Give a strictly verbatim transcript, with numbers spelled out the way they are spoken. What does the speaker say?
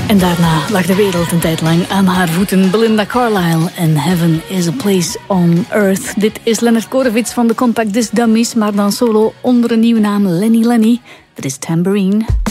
En daarna lag de wereld een tijd lang aan haar voeten. Belinda Carlisle en Heaven is a Place on Earth. Dit is Leonard Korowitz van de Compact Disc Dummies, maar dan solo onder een nieuwe naam, Lenny Lenny. Dit is Tambourine.